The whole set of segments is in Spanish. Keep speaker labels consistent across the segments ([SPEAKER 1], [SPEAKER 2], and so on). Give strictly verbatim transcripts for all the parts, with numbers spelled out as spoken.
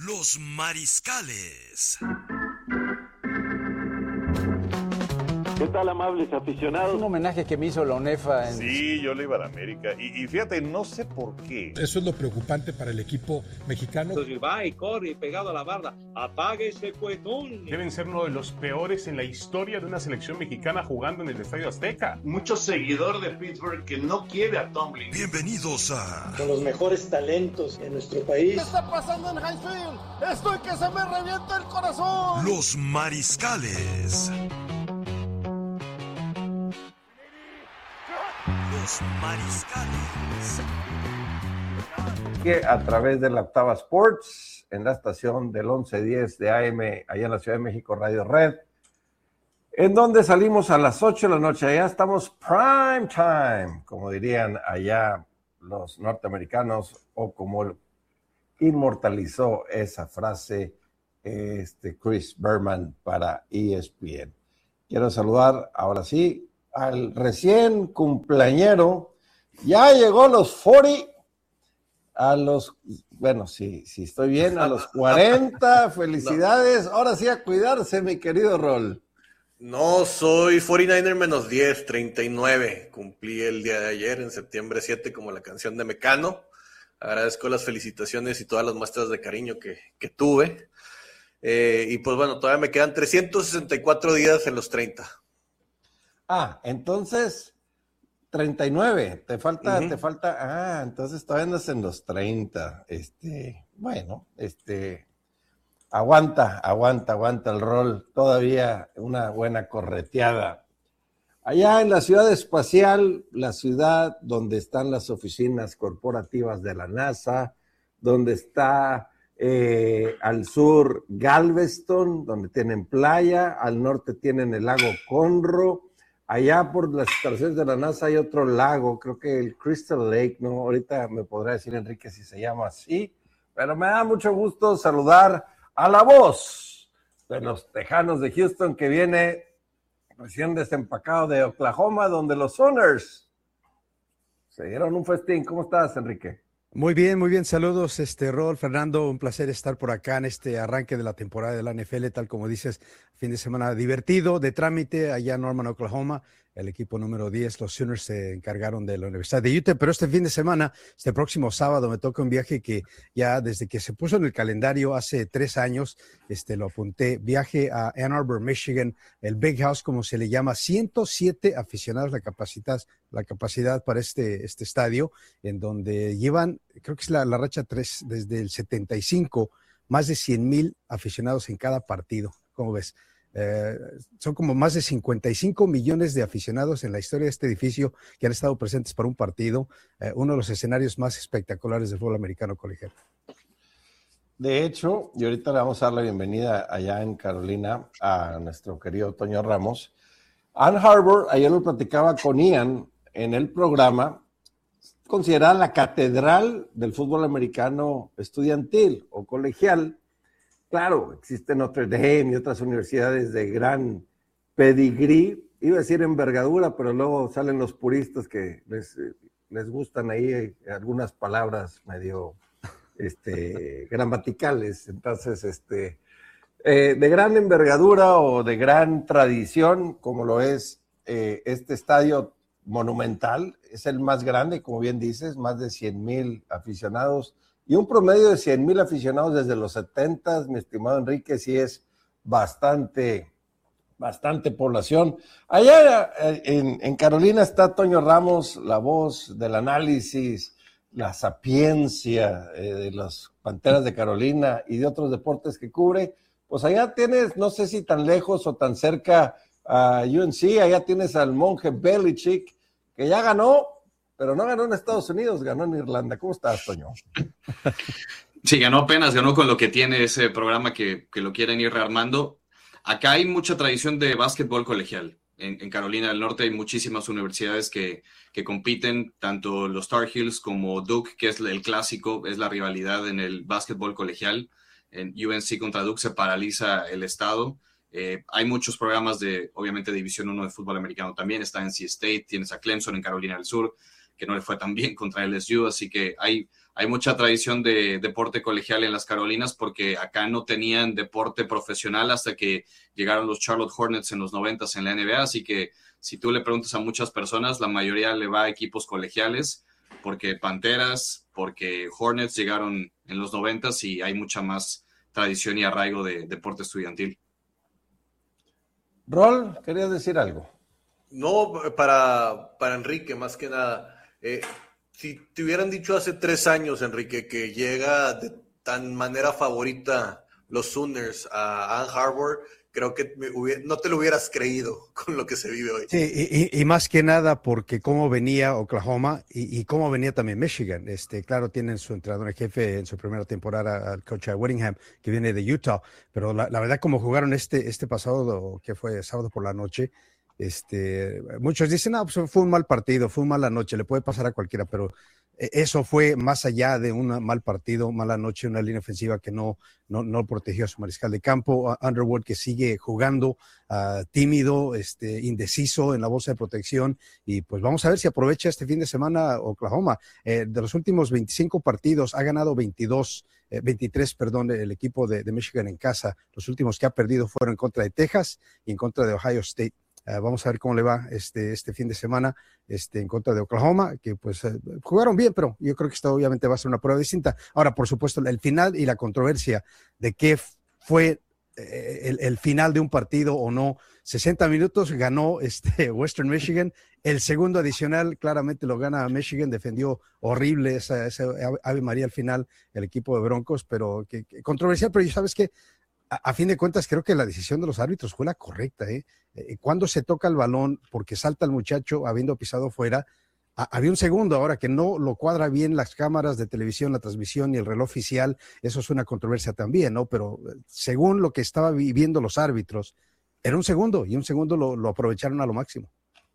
[SPEAKER 1] Los Mariscales.
[SPEAKER 2] ¿Qué tal, amables aficionados?
[SPEAKER 3] Un homenaje que me hizo la UNEFA. En...
[SPEAKER 4] Sí, yo le iba a la América. Y, y fíjate, no sé por qué.
[SPEAKER 5] Eso es lo preocupante para el equipo mexicano.
[SPEAKER 6] Entonces va y corre pegado a la barda. Apague ese cuetón.
[SPEAKER 7] Deben ser uno de los peores en la historia de una selección mexicana jugando en el Estadio Azteca.
[SPEAKER 8] Mucho seguidor de Pittsburgh que no quiere a Tomlin.
[SPEAKER 1] Bienvenidos a...
[SPEAKER 9] Con los mejores talentos en nuestro país.
[SPEAKER 10] ¿Qué está pasando en Highfield? Estoy que se me revienta el corazón.
[SPEAKER 1] Los Mariscales. Los Mariscales.
[SPEAKER 11] Que a través de la Octava Sports, en la estación del once diez de A M, allá en la Ciudad de México, Radio Red, en donde salimos a las ocho de la noche. Allá estamos prime time, como dirían allá los norteamericanos, o como inmortalizó esa frase este Chris Berman para E S P N. Quiero saludar ahora sí al recién cumpleañero. Ya llegó los cuarenta, a los, bueno, sí, sí estoy bien, a los cuarenta, felicidades. Ahora sí a cuidarse, mi querido Rol.
[SPEAKER 12] No, soy cuarenta y nueve ers menos diez, treinta y nueve. Cumplí el día de ayer, en septiembre siete, como la canción de Mecano. Agradezco las felicitaciones y todas las muestras de cariño que, que tuve. Eh, y pues bueno, todavía me quedan trescientos sesenta y cuatro días en los treinta.
[SPEAKER 11] Ah, entonces, treinta y nueve, te falta,
[SPEAKER 12] Uh-huh.
[SPEAKER 11] te falta, ah, entonces todavía andas en los treinta, este, bueno, este, aguanta, aguanta, aguanta el Rol, todavía una buena correteada. Allá en la ciudad espacial, la ciudad donde están las oficinas corporativas de la NASA, donde está eh, al sur Galveston, donde tienen playa, al norte tienen el lago Conroe. Allá por las instalaciones de la NASA hay otro lago, creo que el Crystal Lake, ¿no? Ahorita me podrá decir Enrique si se llama así, pero me da mucho gusto saludar a la voz de los Tejanos de Houston, que viene recién desempacado de Oklahoma, donde los Sooners se dieron un festín. ¿Cómo estás, Enrique?
[SPEAKER 13] Muy bien, muy bien. Saludos, este Rol, Fernando. Un placer estar por acá en este arranque de la temporada de la N F L, tal como dices, fin de semana divertido, de trámite, allá en Norman, Oklahoma. El equipo número diez, los Sooners, se encargaron de la Universidad de Utah, pero este fin de semana, este próximo sábado, me toca un viaje que ya desde que se puso en el calendario hace tres años, este, lo apunté, viaje a Ann Arbor, Michigan, el Big House, como se le llama, ciento siete aficionados la capacidad, la capacidad para este, este estadio, en donde llevan, creo que es la, la racha tres desde el setenta y cinco, más de cien mil aficionados en cada partido. ¿Cómo ves? Eh, son como más de cincuenta y cinco millones de aficionados en la historia de este edificio que han estado presentes para un partido, eh, uno de los escenarios más espectaculares del fútbol americano colegial.
[SPEAKER 11] De hecho, y ahorita le vamos a dar la bienvenida allá en Carolina a nuestro querido Toño Ramos. Ann Arbor, ayer lo platicaba con Ian en el programa, considerada la catedral del fútbol americano estudiantil o colegial. Claro, existe Notre Dame y otras universidades de gran pedigrí, iba a decir envergadura, pero luego salen los puristas que les, les gustan ahí algunas palabras medio este, gramaticales. Entonces, este, eh, de gran envergadura o de gran tradición, como lo es eh, este estadio monumental, es el más grande, como bien dices, más de cien mil aficionados. Y un promedio de cien mil aficionados desde los setentas, mi estimado Enrique, sí es bastante, bastante población. Allá en, en Carolina está Toño Ramos, la voz del análisis, la sapiencia eh, de las Panteras de Carolina y de otros deportes que cubre. Pues allá tienes, no sé si tan lejos o tan cerca a U N C, allá tienes al monje Belichick, que ya ganó, pero no ganó en Estados Unidos, ganó en Irlanda. ¿Cómo estás, Toño?
[SPEAKER 14] Sí, ganó apenas, ganó con lo que tiene ese programa que, que lo quieren ir rearmando. Acá hay mucha tradición de básquetbol colegial. En, en Carolina del Norte hay muchísimas universidades que, que compiten, tanto los Tar Heels como Duke, que es el clásico, es la rivalidad en el básquetbol colegial. En U N C contra Duke se paraliza el estado. Eh, hay muchos programas de, obviamente, División uno de fútbol americano también. Está N C State, tienes a Clemson en Carolina del Sur, que no le fue tan bien contra L S U, así que hay, hay mucha tradición de deporte colegial en las Carolinas porque acá no tenían deporte profesional hasta que llegaron los Charlotte Hornets en los noventas en la N B A, así que si tú le preguntas a muchas personas, la mayoría le va a equipos colegiales porque Panteras, porque Hornets llegaron en los noventas y hay mucha más tradición y arraigo de deporte estudiantil.
[SPEAKER 11] Rol, ¿querías decir algo?
[SPEAKER 12] No, para, para Enrique, más que nada. Eh, si te hubieran dicho hace tres años, Enrique, que llega de tan manera favorita los Sooners a Ann Arbor, creo que me hubiera, no te lo hubieras creído con lo que se vive hoy.
[SPEAKER 13] Sí, y, y más que nada porque cómo venía Oklahoma y, y cómo venía también Michigan. Este, claro, tienen su entrenador en jefe en su primera temporada, al coach Whittingham, que viene de Utah, pero la, la verdad como jugaron este, este pasado, que fue sábado por la noche, este, muchos dicen, no, pues fue un mal partido, fue una mala noche, le puede pasar a cualquiera, pero eso fue más allá de un mal partido, mala noche, una línea ofensiva que no, no, no protegió a su mariscal de campo, Underwood que sigue jugando uh, tímido, este, indeciso en la bolsa de protección, y pues vamos a ver si aprovecha este fin de semana Oklahoma. Eh, de los últimos veinticinco partidos ha ganado veintidós, eh, veintitrés, perdón, el equipo de, de Michigan en casa. Los últimos que ha perdido fueron en contra de Texas y en contra de Ohio State. Uh, vamos a ver cómo le va este, este fin de semana este, en contra de Oklahoma, que pues uh, jugaron bien, pero yo creo que esto obviamente va a ser una prueba distinta. Ahora, por supuesto, el final y la controversia de qué fue eh, el, el final de un partido o no. sesenta minutos ganó este, Western Michigan, el segundo adicional claramente lo gana Michigan, defendió horrible esa, esa Ave María al final el equipo de Broncos, pero que, que controversial, pero ¿sabes qué? A, a fin de cuentas, creo que la decisión de los árbitros fue la correcta, ¿eh? Eh, cuando se toca el balón, porque salta el muchacho habiendo pisado fuera, a, había un segundo ahora que no lo cuadra bien las cámaras de televisión, la transmisión y el reloj oficial, eso es una controversia también, ¿no? Pero según lo que estaba viviendo los árbitros, era un segundo, y un segundo lo, lo aprovecharon a lo máximo.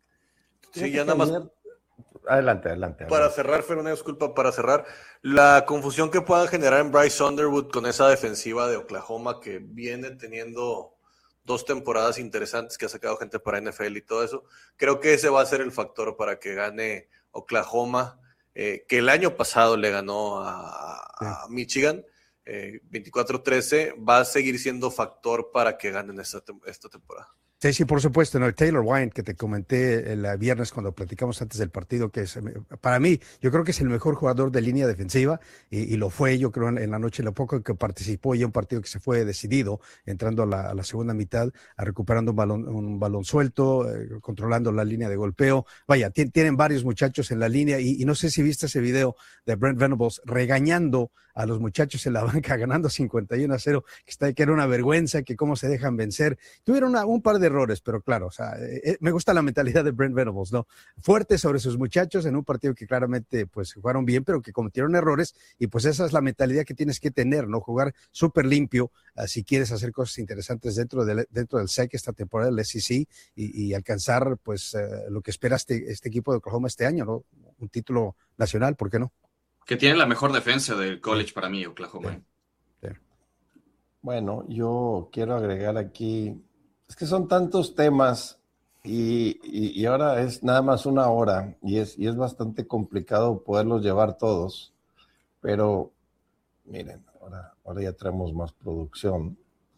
[SPEAKER 12] Sí, ya nada más.
[SPEAKER 11] Adelante, adelante.
[SPEAKER 12] Para cerrar, Fer, una disculpa, para cerrar, la confusión que puedan generar en Bryce Underwood con esa defensiva de Oklahoma que viene teniendo dos temporadas interesantes, que ha sacado gente para N F L y todo eso, creo que ese va a ser el factor para que gane Oklahoma, eh, que el año pasado le ganó a, a Michigan, eh, veinticuatro trece, va a seguir siendo factor para que ganen esta, esta temporada.
[SPEAKER 13] Sí, sí, por supuesto, ¿no? El Taylor Wine, que te comenté el viernes cuando platicamos antes del partido, que es, para mí, yo creo que es el mejor jugador de línea defensiva, y, y lo fue, yo creo, en, en la noche, lo poco que participó, y un partido que se fue decidido, entrando a la, a la segunda mitad, a recuperando un balón, un balón suelto, eh, controlando la línea de golpeo. Vaya, t- tienen varios muchachos en la línea, y, y no sé si viste ese video de Brent Venables regañando a los muchachos en la banca, ganando cincuenta y uno a cero, que, está, que era una vergüenza, que cómo se dejan vencer. Tuvieron una, un par de errores, pero claro, o sea, eh, me gusta la mentalidad de Brent Venables, ¿no? Fuerte sobre sus muchachos en un partido que claramente pues jugaron bien, pero que cometieron errores, y pues esa es la mentalidad que tienes que tener, ¿no? Jugar súper limpio uh, si quieres hacer cosas interesantes dentro del, dentro del S E C esta temporada del S E C, y, y alcanzar pues uh, lo que espera este, este equipo de Oklahoma este año, ¿no? Un título nacional, ¿por qué no?
[SPEAKER 14] Que tiene la mejor defensa del college para mí, Oklahoma.
[SPEAKER 11] Sí. Sí. Bueno, yo quiero agregar aquí, es que son tantos temas y, y, y ahora es nada más una hora y es, y es bastante complicado poderlos llevar todos, pero miren, ahora, ahora ya traemos más producción.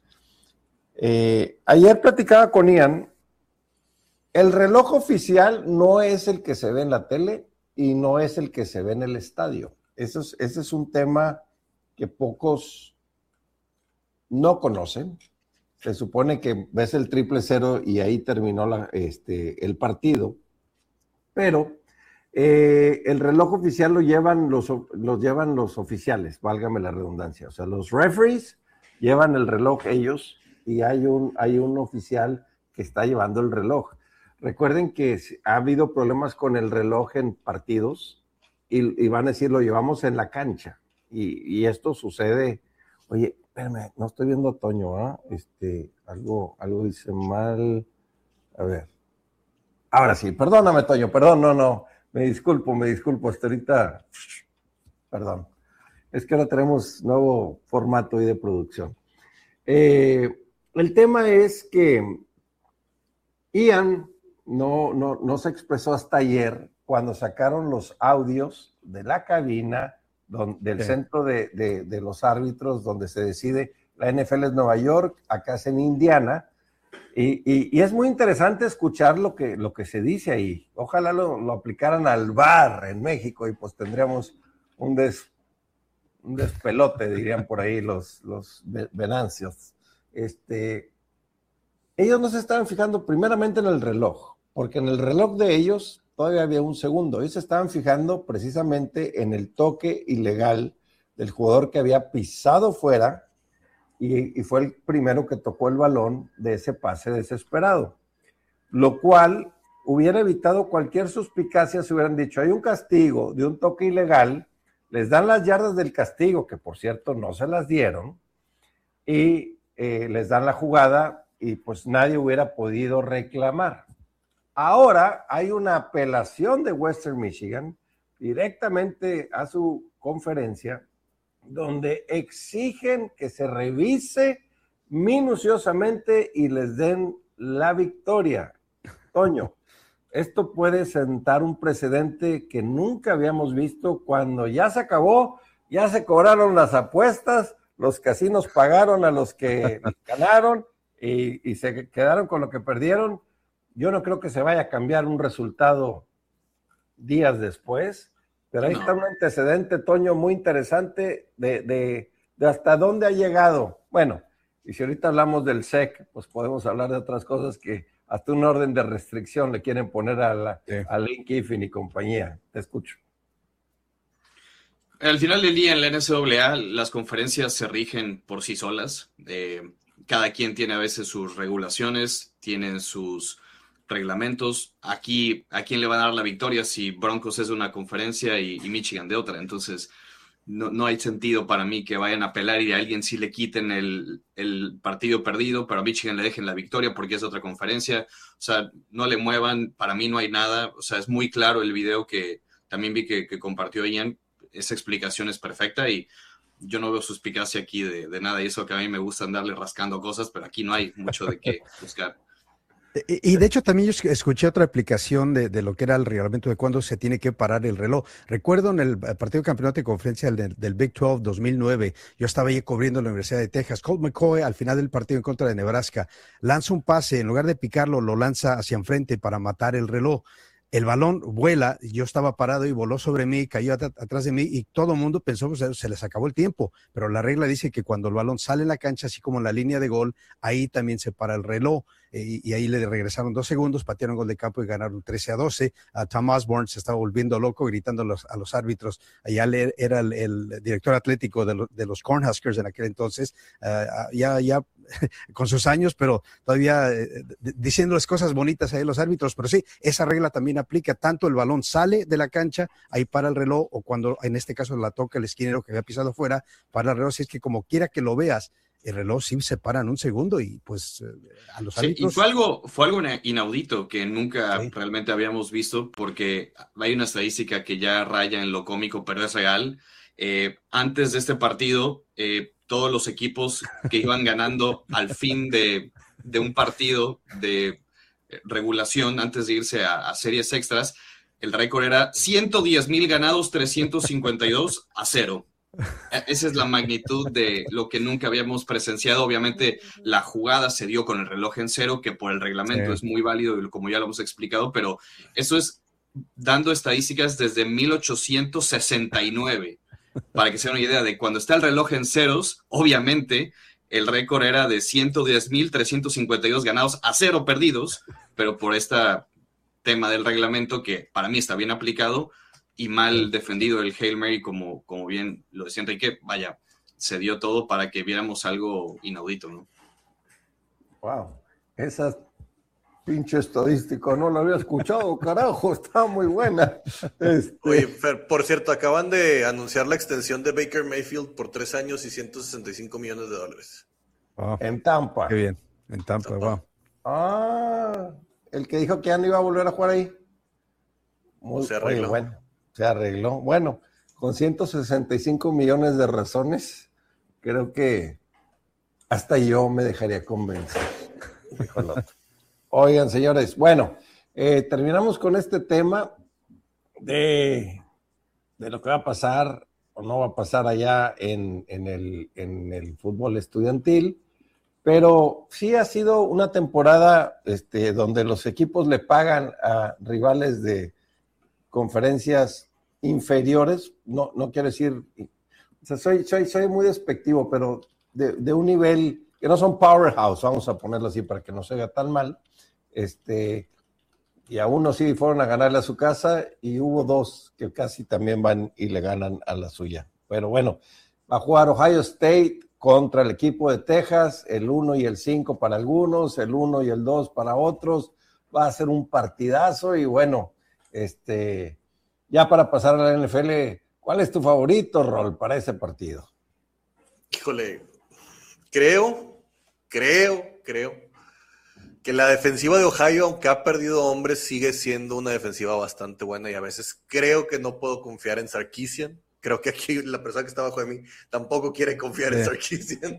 [SPEAKER 11] Eh, ayer platicaba con Ian, el reloj oficial no es el que se ve en la tele y no es el que se ve en el estadio. Eso es, ese es un tema que pocos no conocen. Se supone que ves el triple cero y ahí terminó la, este, el partido, pero eh, el reloj oficial lo llevan los, los llevan los oficiales, válgame la redundancia. O sea, los referees llevan el reloj ellos y hay un, hay un oficial que está llevando el reloj. Recuerden que ha habido problemas con el reloj en partidos y, y van a decir, lo llevamos en la cancha. Y, y esto sucede, oye, espérame, no estoy viendo a Toño, ¿eh? Este, algo, algo dice mal. A ver. Ahora sí, perdóname, Toño, perdón, no, no. Me disculpo, me disculpo, hasta ahorita, perdón. Es que ahora tenemos nuevo formato de producción. Eh, el tema es que Ian no, no, no se expresó hasta ayer cuando sacaron los audios de la cabina don, del
[SPEAKER 13] Sí.
[SPEAKER 11] centro de, de, de los árbitros donde se decide. La N F L es Nueva York, acá es en Indiana, y, y, y es muy interesante escuchar lo que, lo que se dice ahí. Ojalá lo, lo aplicaran al V A R en México y pues tendríamos un, des, un despelote, dirían por ahí los, los venancios. Este, ellos no se estaban fijando primeramente en el reloj, porque en el reloj de ellos todavía había un segundo. Ellos se estaban fijando precisamente en el toque ilegal del jugador que había pisado fuera y, y fue el primero que tocó el balón de ese pase desesperado, lo cual hubiera evitado cualquier suspicacia si hubieran dicho, hay un castigo de un toque ilegal, les dan las yardas del castigo, que por cierto no se las dieron, y eh, les dan la jugada y pues nadie hubiera podido reclamar. Ahora hay una apelación de Western Michigan directamente a su conferencia donde exigen que se revise minuciosamente y les den la victoria. Toño, esto puede sentar un precedente que nunca habíamos visto cuando ya se acabó, ya se cobraron las apuestas, los casinos pagaron a los que ganaron y, y se quedaron con lo que perdieron. Yo no creo que se vaya a cambiar un resultado días después, pero ahí no. Está un antecedente, Toño, muy interesante de, de, de hasta dónde ha llegado. Bueno, y si ahorita hablamos del S E C, pues podemos hablar de otras cosas que hasta un orden de restricción le quieren poner a, la, sí. a Lane Kiffin y compañía. Te escucho.
[SPEAKER 14] Al final del día en la N C A A las conferencias se rigen por sí solas. Eh, cada quien tiene a veces sus regulaciones, tienen sus reglamentos. Aquí, ¿a quién le van a dar la victoria si Broncos es de una conferencia y, y Michigan de otra? Entonces, no, no hay sentido para mí que vayan a apelar y a alguien sí le quiten el, el partido perdido, pero a Michigan le dejen la victoria porque es de otra conferencia. O sea, no le muevan, para mí no hay nada. O sea, es muy claro el video que también vi que, que compartió Ian. Esa explicación es perfecta y yo no veo suspicacia aquí de, de nada, y eso que a mí me gusta andarle rascando cosas, pero aquí no hay mucho de qué buscar.
[SPEAKER 13] Y, y de hecho también yo escuché otra aplicación de, de lo que era el reglamento de cuándo se tiene que parar el reloj. Recuerdo en el partido de campeonato de conferencia del, del Big doce dos mil nueve, yo estaba ahí cubriendo la Universidad de Texas. Colt McCoy al final del partido en contra de Nebraska lanza un pase, en lugar de picarlo lo lanza hacia enfrente para matar el reloj. El balón vuela, yo estaba parado y voló sobre mí, cayó at atrás de mí y todo el mundo pensó que se les acabó el tiempo, pero la regla dice que cuando el balón sale en la cancha, así como en la línea de gol, ahí también se para el reloj. Y, y ahí le regresaron dos segundos, patearon gol de campo y ganaron trece a doce. Uh, Tom Osborne se estaba volviendo loco gritando a los, a los árbitros. Allá le, era el, el director atlético de, lo, de los Cornhuskers en aquel entonces, uh, ya, ya con sus años, pero todavía eh, diciéndoles cosas bonitas a los árbitros. Pero sí, esa regla también aplica. Tanto el balón sale de la cancha, ahí para el reloj, o cuando en este caso la toca el esquinero que había pisado fuera, para el reloj. Si es que como quiera que lo veas, el reloj sí se para en un segundo y pues a los árbitros...
[SPEAKER 14] Sí, y fue algo, fue algo inaudito que nunca sí. realmente habíamos visto, porque hay una estadística que ya raya en lo cómico, pero es real. Eh, antes de este partido, eh, todos los equipos que iban ganando al fin de, de un partido de regulación, antes de irse a, a series extras, el récord era ciento diez mil ganados, trescientos cincuenta y dos a cero. Esa es la magnitud de lo que nunca habíamos presenciado. Obviamente la jugada se dio con el reloj en cero, que por el reglamento sí. es muy válido, como ya lo hemos explicado, pero eso es dando estadísticas desde mil ochocientos sesenta y nueve, para que se den una idea de cuando está el reloj en ceros. Obviamente el récord era de ciento diez mil trescientos cincuenta y dos ganados a cero perdidos, pero por este tema del reglamento, que para mí está bien aplicado y mal defendido el Hail Mary, como, como bien lo decía Enrique, vaya, se dio todo para que viéramos algo inaudito, ¿no?
[SPEAKER 11] Wow, esa pinche estadística no la había escuchado, carajo, está muy buena. Este...
[SPEAKER 12] Oye, Fer, por cierto, acaban de anunciar la extensión de Baker Mayfield por tres años y ciento sesenta y cinco millones de dólares.
[SPEAKER 11] Oh, en Tampa.
[SPEAKER 13] Qué bien, en Tampa, Tampa. Wow.
[SPEAKER 11] Ah, el que dijo que ya no iba a volver a jugar ahí. Muy,
[SPEAKER 12] se arregló.
[SPEAKER 11] Oye, bueno. Se arregló. Bueno, con ciento sesenta y cinco millones de razones, creo que hasta yo me dejaría convencer. Dijo el otro. Oigan, señores, bueno, eh, terminamos con este tema de, de lo que va a pasar o no va a pasar allá en, en, el, en el fútbol estudiantil, pero sí ha sido una temporada este, donde los equipos le pagan a rivales de conferencias inferiores, no, no quiero decir, o sea, soy, soy, soy muy despectivo, pero de, de un nivel que no son powerhouse, vamos a ponerlo así para que no se vea tan mal, este, y a uno sí fueron a ganarle a su casa y hubo dos que casi también van y le ganan a la suya. Pero bueno, va a jugar Ohio State contra el equipo de Texas, el uno y el cinco para algunos, el uno y el dos para otros, va a ser un partidazo y bueno, este, ya para pasar a la N F L, ¿cuál es tu favorito, Rol, para ese partido?
[SPEAKER 12] Híjole, creo, creo, creo que la defensiva de Ohio, aunque ha perdido hombres, sigue siendo una defensiva bastante buena y a veces creo que no puedo confiar en Sarkisian. Creo que aquí la persona que está abajo de mí tampoco quiere confiar sí. en Sarkisian.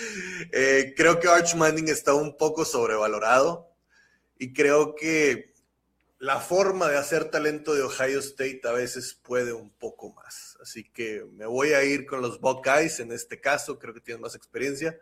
[SPEAKER 12] eh, creo que Arch Manning está un poco sobrevalorado y creo que la forma de hacer talento de Ohio State a veces puede un poco más. Así que me voy a ir con los Buckeyes en este caso, creo que tienen más experiencia,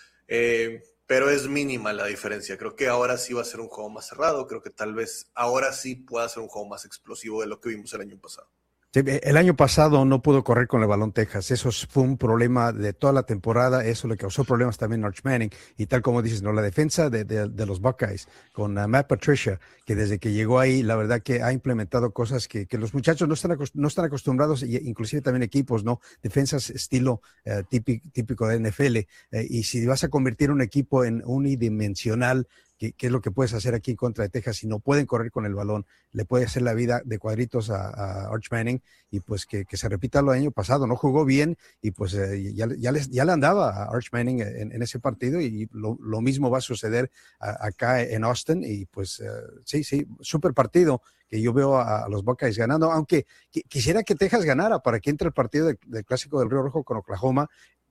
[SPEAKER 12] eh, pero es mínima la diferencia. Creo que ahora sí va a ser un juego más cerrado, creo que tal vez ahora sí pueda ser un juego más explosivo de lo que vimos el año pasado.
[SPEAKER 13] Sí, el año pasado no pudo correr con el balón Texas, eso fue un problema de toda la temporada, eso le causó problemas también a Arch Manning, y tal como dices, no, la defensa de, de, de los Buckeyes con uh, Matt Patricia, que desde que llegó ahí, la verdad que ha implementado cosas que, que los muchachos no están, acost- no están acostumbrados, y inclusive también equipos, ¿no? Defensas estilo uh, típico, típico de N F L, uh, y si vas a convertir un equipo en unidimensional, ¿Qué, ¿Qué es lo que puedes hacer aquí en contra de Texas? Si no pueden correr con el balón, le puede hacer la vida de cuadritos a, a Arch Manning y pues que, que se repita lo del año pasado. No jugó bien y pues eh, ya, ya, les, ya le andaba a Arch Manning en, en ese partido y lo, lo mismo va a suceder a, acá en Austin y pues eh, sí, sí, súper partido que yo veo a, a los Buckeyes ganando, aunque qu- quisiera que Texas ganara para que entre el partido del, del Clásico del Río Rojo con Oklahoma.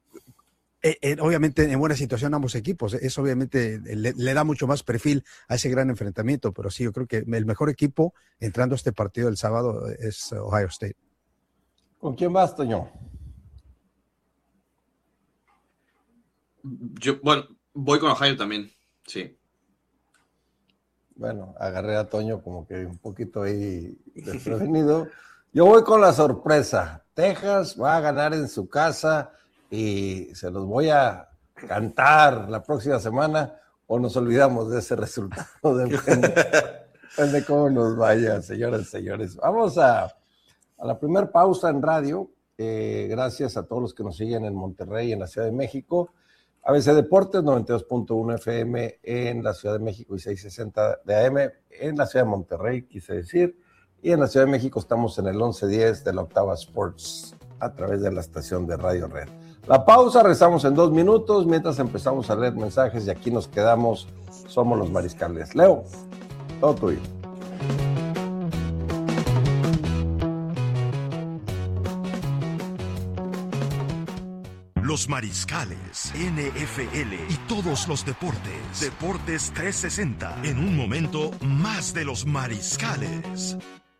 [SPEAKER 13] Eh, eh, obviamente en buena situación ambos equipos, eso obviamente le, le da mucho más perfil a ese gran enfrentamiento, pero sí, yo creo que el mejor equipo entrando a este partido el sábado es Ohio State.
[SPEAKER 11] ¿Con quién vas, Toño?
[SPEAKER 14] Yo, bueno, voy con Ohio también, sí.
[SPEAKER 11] Bueno, agarré a Toño como que un poquito ahí desprevenido. Yo voy con la sorpresa. Texas va a ganar en su casa y se los voy a cantar la próxima semana o nos olvidamos de ese resultado. Depende, depende cómo nos vaya, señoras y señores. Vamos a, a la primera pausa en radio. Eh, gracias a todos los que nos siguen en Monterrey y en la Ciudad de México. A B C Deportes, noventa y dos punto uno F M en la Ciudad de México y seiscientos sesenta de A M en la Ciudad de Monterrey, quise decir. Y en la Ciudad de México estamos en el once diez de la Octava Sports a través de la estación de Radio Red. La pausa, rezamos en dos minutos mientras empezamos a leer mensajes y aquí nos quedamos. Somos los Mariscales. Leo, todo tuyo.
[SPEAKER 1] Los Mariscales, N F L y todos los deportes. Deportes trescientos sesenta. En un momento, más de los Mariscales.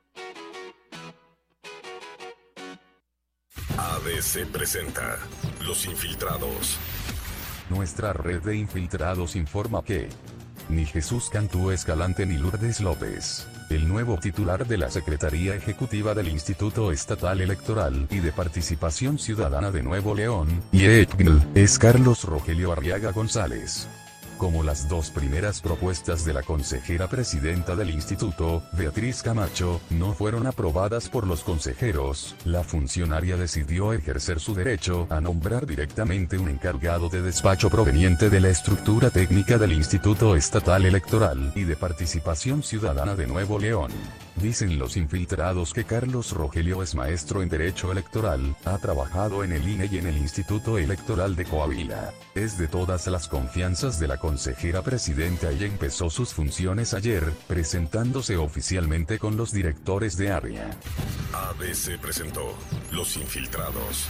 [SPEAKER 15] A B C presenta Los Infiltrados.
[SPEAKER 16] Nuestra red de infiltrados informa que ni Jesús Cantú Escalante ni Lourdes López, el nuevo titular de la Secretaría Ejecutiva del Instituto Estatal Electoral y de Participación Ciudadana de Nuevo León, I E P G L, es Carlos Rogelio Arriaga González. Como las dos primeras propuestas de la consejera presidenta del instituto, Beatriz Camacho, no fueron aprobadas por los consejeros, la funcionaria decidió ejercer su derecho a nombrar directamente un encargado de despacho proveniente de la estructura técnica del Instituto Estatal Electoral y de Participación Ciudadana de Nuevo León. Dicen los infiltrados que Carlos Rogelio es maestro en Derecho Electoral, ha trabajado en el I N E y en el Instituto Electoral de Coahuila. Es de todas las confianzas de la consejera presidenta y empezó sus funciones ayer, presentándose oficialmente con los directores de área.
[SPEAKER 15] A B C presentó Los Infiltrados.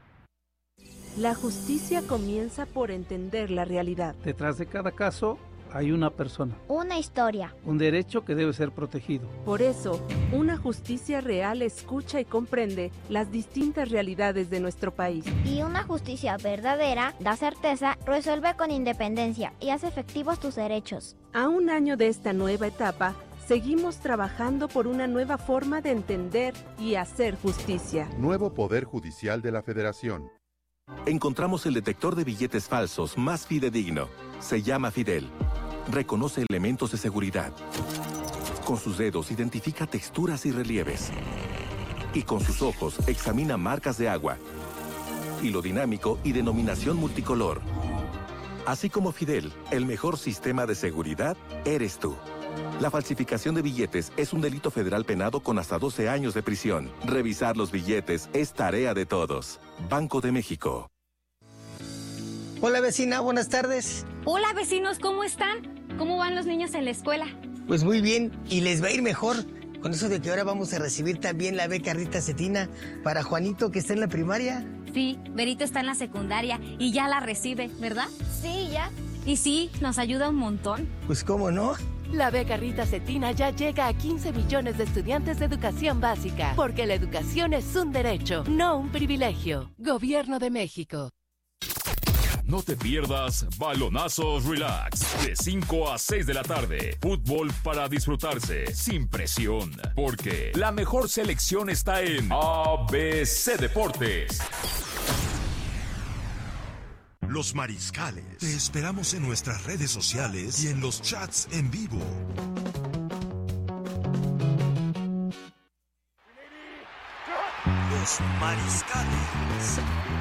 [SPEAKER 17] La justicia comienza por entender la realidad.
[SPEAKER 18] Detrás de cada caso
[SPEAKER 17] hay una persona.
[SPEAKER 18] Una historia.
[SPEAKER 17] Un derecho que debe ser protegido.
[SPEAKER 19] Por eso, una justicia real escucha y comprende las distintas realidades de nuestro país.
[SPEAKER 18] Y una justicia verdadera da certeza, resuelve con independencia y hace efectivos tus derechos.
[SPEAKER 19] A un año de esta nueva etapa, seguimos trabajando por una nueva forma de entender y hacer justicia.
[SPEAKER 20] Nuevo Poder Judicial de la Federación.
[SPEAKER 15] Encontramos el detector de billetes falsos más fidedigno. Se llama Fidel. Reconoce elementos de seguridad. Con sus dedos identifica texturas y relieves. Y con sus ojos examina marcas de agua, hilo dinámico y denominación multicolor. Así como Fidel, el mejor sistema de seguridad eres tú. La falsificación de billetes es un delito federal penado con hasta doce años de prisión. Revisar los billetes es tarea de todos. Banco de México.
[SPEAKER 21] Hola vecina, buenas tardes.
[SPEAKER 22] Hola vecinos, ¿cómo están? ¿Cómo van los niños en la escuela?
[SPEAKER 21] Pues muy bien, y les va a ir mejor con eso de que ahora vamos a recibir también la beca Rita Cetina para Juanito, que está en la primaria.
[SPEAKER 22] Sí, Berito está en la secundaria y ya la recibe, ¿verdad?
[SPEAKER 18] Sí, ya.
[SPEAKER 22] Y sí, nos ayuda un montón.
[SPEAKER 21] Pues cómo no.
[SPEAKER 23] La beca Rita Cetina ya llega a quince millones de estudiantes de educación básica, porque la educación es un derecho, no un privilegio. Gobierno de México.
[SPEAKER 24] No te pierdas Balonazos Relax, de cinco a seis de la tarde. Fútbol para disfrutarse, sin presión, porque la mejor selección está en A B C Deportes.
[SPEAKER 1] Los Mariscales. Te esperamos en nuestras redes sociales y en los chats en vivo. Los Mariscales.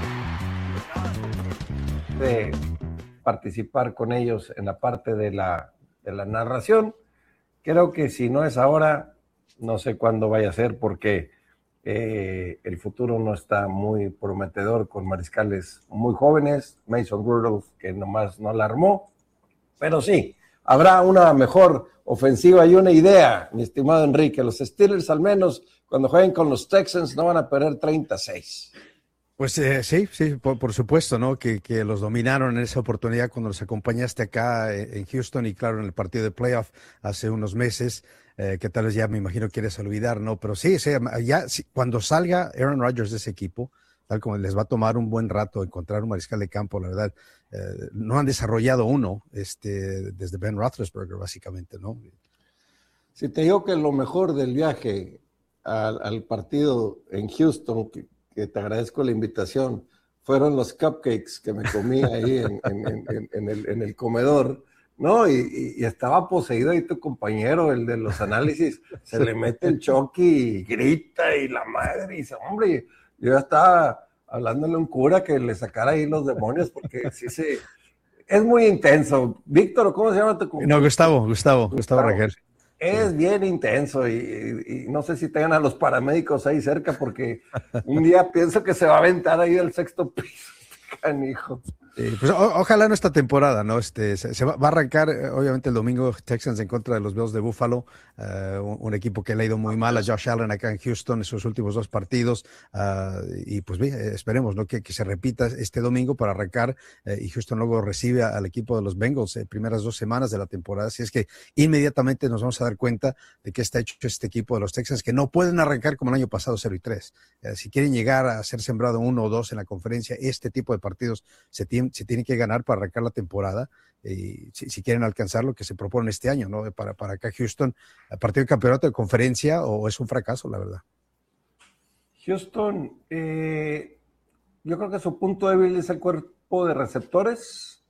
[SPEAKER 11] De participar con ellos en la parte de la, de la narración. Creo que si no es ahora, no sé cuándo vaya a ser, porque eh, el futuro no está muy prometedor con mariscales muy jóvenes. Mason Rudolph, que nomás no la armó, pero sí, habrá una mejor ofensiva y una idea, mi estimado Enrique. Los Steelers, al menos cuando jueguen con los Texans, no van a perder treinta a seis.
[SPEAKER 13] Pues eh, sí, sí, por, por supuesto, ¿no? Que, que los dominaron en esa oportunidad cuando los acompañaste acá en Houston y claro, en el partido de playoff hace unos meses, eh, que tal vez ya me imagino quieres olvidar, ¿no? Pero sí, sí ya sí, cuando salga Aaron Rodgers de ese equipo, tal como les va a tomar un buen rato encontrar un mariscal de campo, la verdad, eh, no han desarrollado uno este, desde Ben Roethlisberger, básicamente, ¿no?
[SPEAKER 11] Si te digo que lo mejor del viaje al, al partido en Houston, que que te agradezco la invitación, fueron los cupcakes que me comí ahí en, en, en, en, el, en el comedor, ¿no? Y, y, y estaba poseído ahí tu compañero, el de los análisis, se le mete el Chucky y grita y la madre, y dice, hombre, yo ya estaba hablándole a un cura que le sacara ahí los demonios, porque sí se... Es muy intenso. Víctor, ¿cómo se llama tu compañero?
[SPEAKER 13] No, Gustavo, Gustavo, Gustavo Rangel.
[SPEAKER 11] Es bien intenso y, y, y no sé si tengan a los paramédicos ahí cerca porque un día pienso que se va a aventar ahí del sexto piso, canijo.
[SPEAKER 13] Eh, pues o, ojalá no esta temporada, ¿no? Este, se, se va, va a arrancar, obviamente, el domingo Texans en contra de los Bills de Buffalo, uh, un, un equipo que le ha ido muy mal a Josh Allen acá en Houston en sus últimos dos partidos, uh, y pues bien, esperemos, ¿no? Que, que se repita este domingo para arrancar, uh, y Houston luego recibe al equipo de los Bengals en eh, primeras dos semanas de la temporada, así es que inmediatamente nos vamos a dar cuenta de que está hecho este equipo de los Texans, que no pueden arrancar como el año pasado cero y tres. Uh, si quieren llegar a ser sembrado uno o dos en la conferencia, este tipo de partidos se tienen se tiene que ganar para arrancar la temporada y si, si quieren alcanzar lo que se propone este año, ¿no? Para, para acá Houston, a partir del campeonato de conferencia o es un fracaso, la verdad.
[SPEAKER 11] Houston, eh, yo creo que su punto débil es el cuerpo de receptores.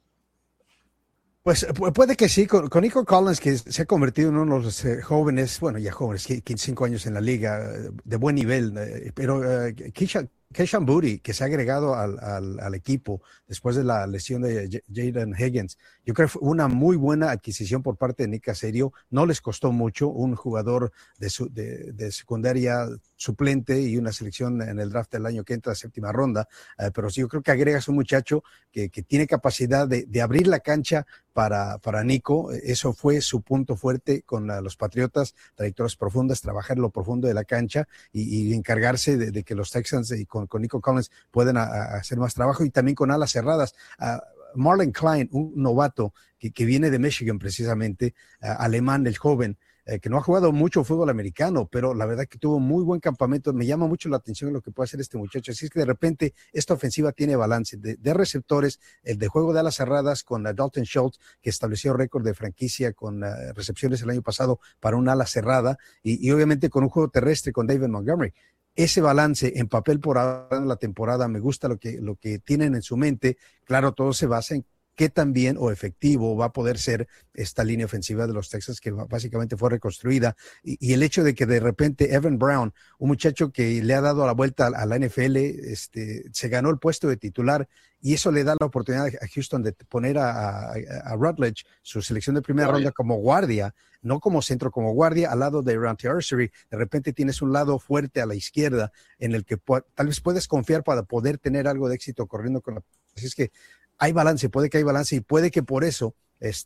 [SPEAKER 13] Pues puede que sí, con, con Nico Collins, que se ha convertido en uno de los eh, jóvenes, bueno, ya jóvenes, quince, cinco años en la liga, de buen nivel, eh, pero eh, Keisha, Keishan Boutte, que se ha agregado al, al, al equipo después de la lesión de Jaden Higgins, yo creo que fue una muy buena adquisición por parte de Nick Caserio. No les costó mucho, un jugador de, su, de, de secundaria suplente y una selección en el draft del año que entra, séptima ronda, eh, pero sí, yo creo que agregas un muchacho que, que tiene capacidad de, de abrir la cancha para, para Nico. Eso fue su punto fuerte con la, los Patriotas, trayectorias profundas, trabajar en lo profundo de la cancha y, y encargarse de, de que los Texans y con, con Nico Collins puedan a, a hacer más trabajo y también con alas cerradas. A, Marlon Klein, un novato que, que viene de Michigan precisamente, uh, alemán, el joven, Eh, que no ha jugado mucho fútbol americano, pero la verdad que tuvo muy buen campamento. Me llama mucho la atención lo que puede hacer este muchacho. Así es que de repente esta ofensiva tiene balance de, de receptores, el de juego de alas cerradas con uh, Dalton Schultz, que estableció récord de franquicia con uh, recepciones el año pasado para una ala cerrada, y, y obviamente con un juego terrestre con David Montgomery. Ese balance en papel por ahora en la temporada, me gusta lo que, lo que tienen en su mente. Claro, todo se basa en qué tan bien o efectivo va a poder ser esta línea ofensiva de los Texans, que básicamente fue reconstruida, y, y el hecho de que de repente Evan Brown, un muchacho que le ha dado la vuelta a la N F L, este, se ganó el puesto de titular, y eso le da la oportunidad a Houston de poner a, a, a Rutledge, su selección de primera ronda, como guardia, no como centro, como guardia al lado de Randy Archery. De repente tienes un lado fuerte a la izquierda en el que tal vez puedes confiar para poder tener algo de éxito corriendo con la... Así es que hay balance, puede que hay balance, y puede que por eso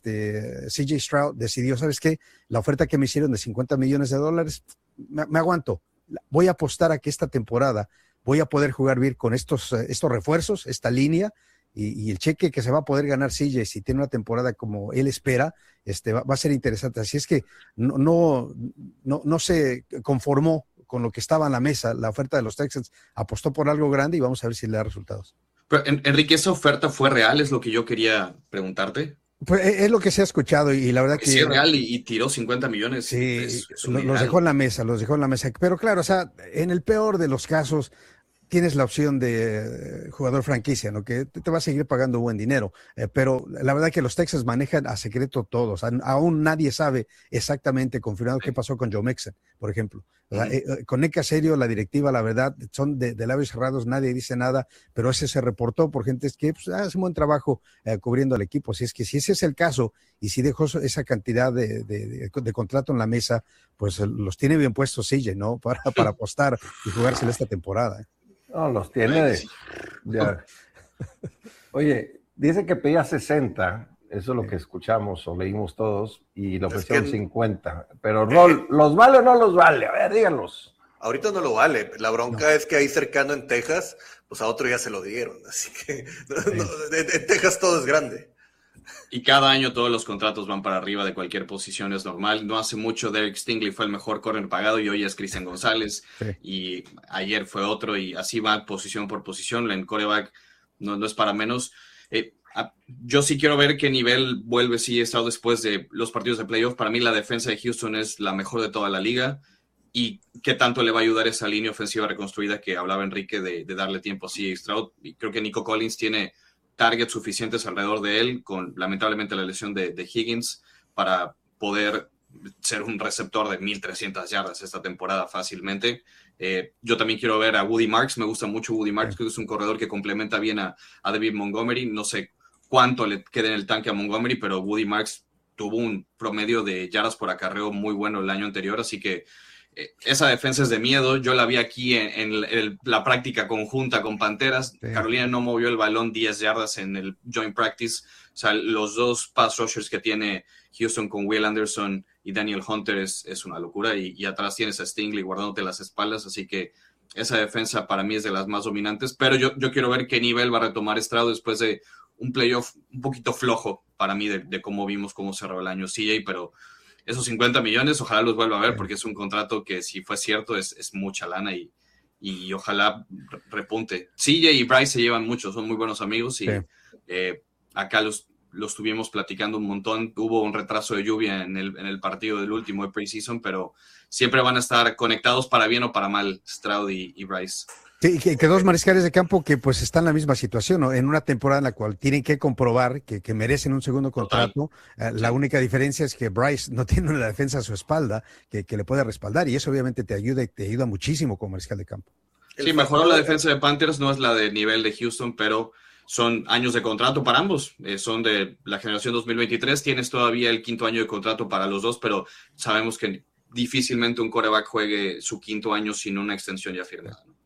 [SPEAKER 13] este, C J Stroud decidió, ¿sabes qué? La oferta que me hicieron de cincuenta millones de dólares, me, me aguanto. Voy a apostar a que esta temporada voy a poder jugar bien con estos, estos refuerzos, esta línea, y, y el cheque que se va a poder ganar C J si tiene una temporada como él espera, este, va, va a ser interesante. Así es que no, no, no, no se conformó con lo que estaba en la mesa, la oferta de los Texans, apostó por algo grande y vamos a ver si le da resultados.
[SPEAKER 14] Pero, Enrique, ¿esa oferta fue real? Es lo que yo quería preguntarte.
[SPEAKER 13] Pues es lo que se ha escuchado, y la verdad que...
[SPEAKER 14] Sí, es real, y, y tiró cincuenta millones.
[SPEAKER 13] Sí,
[SPEAKER 14] es, es
[SPEAKER 13] lo, los dejó en la mesa, los dejó en la mesa. Pero claro, o sea, en el peor de los casos, tienes la opción de jugador franquicia, ¿no? Que te va a seguir pagando buen dinero. Eh, pero la verdad que los Texans manejan a secreto todos. A, aún nadie sabe exactamente confirmado qué pasó con Joe Mixon, por ejemplo. Uh-huh. eh, eh, con Nick Caserio, la directiva, la verdad, son de, de labios cerrados, nadie dice nada, pero ese se reportó por gente que pues, hace un buen trabajo eh, cubriendo al equipo. Así es que si ese es el caso, y si dejó esa cantidad de, de, de, de contrato en la mesa, pues los tiene bien puestos C J, ¿no? Para, para apostar y jugársela esta temporada. ¿eh?
[SPEAKER 11] No, los tiene de, de... Oye, dice que pedía sesenta, eso es lo que escuchamos o leímos todos, y le ofrecieron que... cincuenta. Pero, Rol, ¿los vale o no los vale? A ver, díganos.
[SPEAKER 12] Ahorita no lo vale. La bronca no. es que ahí cercano en Texas, pues a otro ya se lo dieron. Así que sí. no, en, en Texas todo es grande.
[SPEAKER 14] Y cada año todos los contratos van para arriba de cualquier posición, es normal. No hace mucho Derek Stingley fue el mejor corner pagado y hoy es Cristian González. Sí. Y ayer fue otro, y así va posición por posición. En quarterback no, no es para menos. Eh, a, yo sí quiero ver qué nivel vuelve C J Stroud después de los partidos de playoff. Para mí la defensa de Houston es la mejor de toda la liga. Y qué tanto le va a ayudar esa línea ofensiva reconstruida que hablaba Enrique de, de darle tiempo a C J Stroud. Y creo que Nico Collins tiene targets suficientes alrededor de él, con lamentablemente la lesión de, de Higgins, para poder ser un receptor de mil trescientas yardas esta temporada fácilmente. Eh, yo también quiero ver a Woody Marks, me gusta mucho Woody Marks, creo que es un corredor que complementa bien a, a David Montgomery. No sé cuánto le queda en el tanque a Montgomery, pero Woody Marks tuvo un promedio de yardas por acarreo muy bueno el año anterior, así que eh, esa defensa es de miedo. Yo la vi aquí en, en el, la práctica conjunta con Panteras. Sí. Carolina no movió el balón diez yardas en el joint practice. O sea, los dos pass rushers que tiene Houston con Will Anderson y Daniel Hunter es, es una locura, y, y atrás tienes a Stingley guardándote las espaldas, así que esa defensa para mí es de las más dominantes, pero yo, yo quiero ver qué nivel va a retomar Stroud después de un playoff un poquito flojo para mí de, de cómo vimos cómo cerró el año C J, pero esos cincuenta millones ojalá los vuelva a ver, porque es un contrato que, si fue cierto, es, es mucha lana, y, y ojalá repunte. C J y Bryce se llevan mucho, son muy buenos amigos, y sí. eh, acá los lo estuvimos platicando un montón. Hubo un retraso de lluvia en el, en el partido del último de preseason, pero siempre van a estar conectados para bien o para mal, Stroud y, y Bryce.
[SPEAKER 13] Sí, que, que dos mariscales de campo que pues están en la misma situación, ¿no? En una temporada en la cual tienen que comprobar que, que merecen un segundo contrato. Eh, la única diferencia es que Bryce no tiene una defensa a su espalda que, que le puede respaldar, y eso obviamente te ayuda y te ayuda muchísimo como mariscal de campo.
[SPEAKER 14] Sí, mejoró la defensa de Panthers, no es la de nivel de Houston, pero son años de contrato para ambos, eh, son de la generación dos mil veintitrés, tienes todavía el quinto año de contrato para los dos, pero sabemos que difícilmente un quarterback juegue su quinto año sin una extensión ya firmada, ¿no?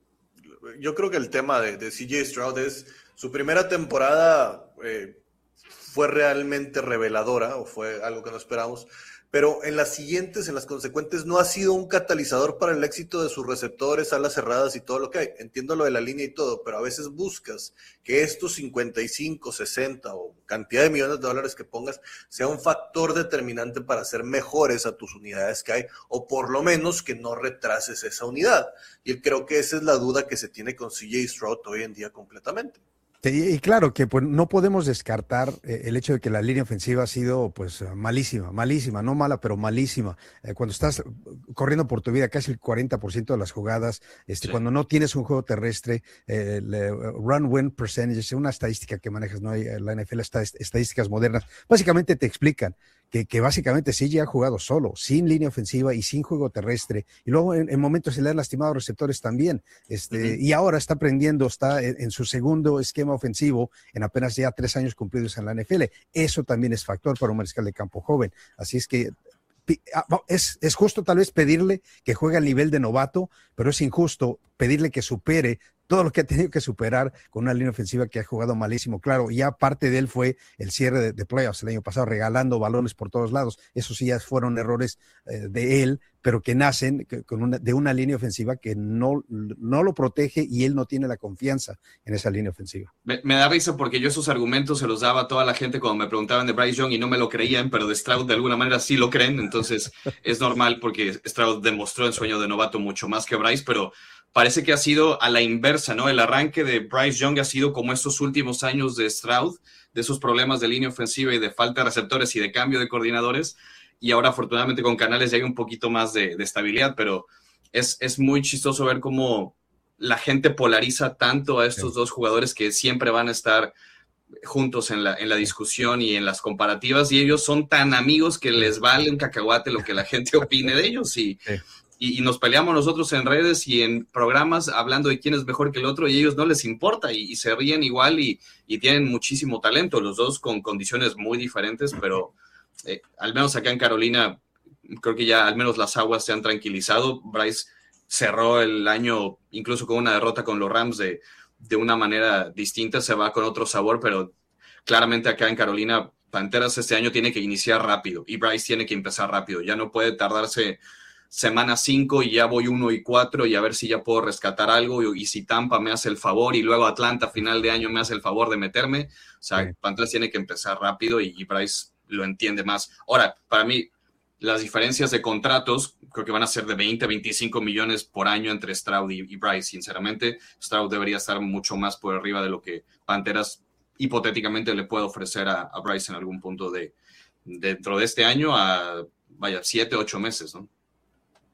[SPEAKER 12] Yo creo que el tema de, de C J Stroud es, su primera temporada eh, fue realmente reveladora, o fue algo que no esperamos, pero en las siguientes, en las consecuentes, no ha sido un catalizador para el éxito de sus receptores, alas cerradas y todo lo que hay. Entiendo lo de la línea y todo, pero a veces buscas que estos cincuenta y cinco, sesenta o cantidad de millones de dólares que pongas sea un factor determinante para hacer mejores a tus unidades que hay, o por lo menos que no retrases esa unidad. Y creo que esa es la duda que se tiene con C J Stroud hoy en día completamente.
[SPEAKER 13] Y, y claro que pues no podemos descartar eh, el hecho de que la línea ofensiva ha sido pues malísima, malísima, no mala, pero malísima. Eh, cuando estás corriendo por tu vida casi el cuarenta por ciento de las jugadas, este, sí. cuando no tienes un juego terrestre, eh, el, uh, run win percentage es una estadística que manejas, ¿no? Hay, la N F L está estadísticas modernas, básicamente te explican que, que básicamente sí ya ha jugado solo, sin línea ofensiva y sin juego terrestre, y luego en, en momentos se le han lastimado receptores también, este, uh-huh. y ahora está aprendiendo, está en, en su segundo esquema ofensivo en apenas ya tres años cumplidos en la N F L. Eso también es factor para un mariscal de campo joven. Así es que es, es justo tal vez pedirle que juegue al nivel de novato, pero es injusto pedirle que supere todo lo que ha tenido que superar con una línea ofensiva que ha jugado malísimo. Claro, ya parte de él fue el cierre de, de playoffs el año pasado, regalando balones por todos lados. Eso sí ya fueron errores eh, de él, pero que nacen con una, de una línea ofensiva que no, no lo protege y él no tiene la confianza en esa línea ofensiva.
[SPEAKER 14] Me, me da risa porque yo esos argumentos se los daba a toda la gente cuando me preguntaban de Bryce Young y no me lo creían, pero de Stroud de alguna manera sí lo creen, entonces es normal porque Stroud demostró en su año de novato mucho más que Bryce, pero parece que ha sido a la inversa, ¿no? El arranque de Bryce Young ha sido como estos últimos años de Stroud, de esos problemas de línea ofensiva y de falta de receptores y de cambio de coordinadores, y ahora afortunadamente con Canales ya hay un poquito más de, de estabilidad, pero es, es muy chistoso ver cómo la gente polariza tanto a estos sí. dos jugadores que siempre van a estar juntos en la, en la discusión y en las comparativas, y ellos son tan amigos que les vale un cacahuate lo que la gente opine de ellos, y... Sí. Y, y nos peleamos nosotros en redes y en programas hablando de quién es mejor que el otro y a ellos no les importa y, y se ríen igual y, y tienen muchísimo talento, los dos con condiciones muy diferentes, pero eh, al menos acá en Carolina creo que ya al menos las aguas se han tranquilizado. Bryce cerró el año incluso con una derrota con los Rams de, de una manera distinta, se va con otro sabor, pero claramente acá en Carolina Panteras este año tiene que iniciar rápido y Bryce tiene que empezar rápido, ya no puede tardarse semana cinco y ya voy uno y cuatro y a ver si ya puedo rescatar algo y, y si Tampa me hace el favor y luego Atlanta a final de año me hace el favor de meterme, o sea, sí. Panteras tiene que empezar rápido y, y Bryce lo entiende más. Ahora, para mí, las diferencias de contratos creo que van a ser de veinte, veinticinco millones por año entre Stroud y, y Bryce, sinceramente. Stroud debería estar mucho más por arriba de lo que Panteras hipotéticamente le puede ofrecer a, a Bryce en algún punto de dentro de este año a, vaya, siete, ocho meses, ¿no?